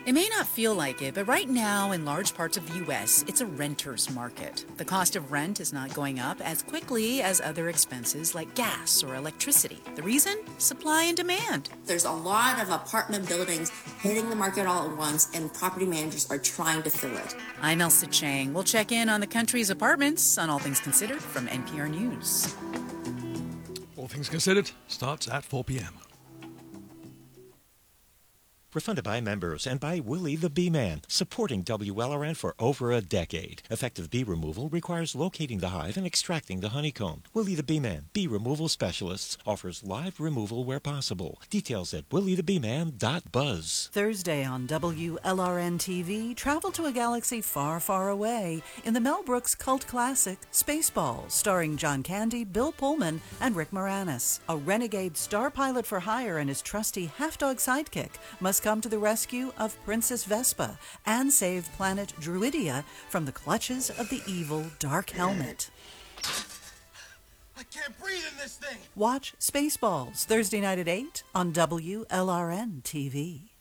It may not feel like it, but right now in large parts of the U.S., it's a renter's market. The cost of rent is not going up as quickly as other expenses like gas or electricity. The reason? Supply and demand. There's a lot of apartment buildings hitting the market all at once, and property managers are trying to fill it. I'm Elsa Chang. We'll check in on the country's apartments on All Things Considered from NPR News. All Things Considered starts at 4 p.m. Refunded by members and by Willie the Bee Man, supporting WLRN for over a decade. Effective bee removal requires locating the hive and extracting the honeycomb. Willie the Bee Man, bee removal specialists, offers live removal where possible. Details at williethebeeman.buzz. Thursday on WLRN TV, travel to a galaxy far, far away in the Mel Brooks cult classic Spaceballs, starring John Candy, Bill Pullman, and Rick Moranis. A renegade star pilot for hire and his trusty half-dog sidekick must come to the rescue of Princess Vespa and save planet Druidia from the clutches of the evil Dark Helmet. I can't breathe in this thing! Watch Spaceballs Thursday night at 8 on WLRN TV.